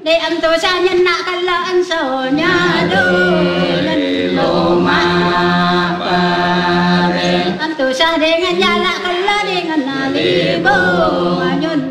Để âm tô sa nhân nạ căn là ân sở nhà đô lần lô ma ba re âm tô sa để ngân nhà lạ căn là để ngân là li bô nhân